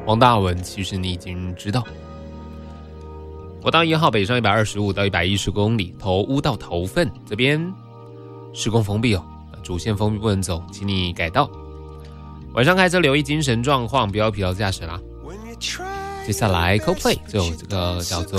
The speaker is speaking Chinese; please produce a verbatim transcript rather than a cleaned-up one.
王大文，其实你已经知道。国道一号北上一百二十五到一百一十公里，头屋到头份这边施工封闭哦，主线封闭不能走，请你改道。晚上开车留意精神状况，不要疲劳驾驶啦。接下来 Coldplay 就这个叫做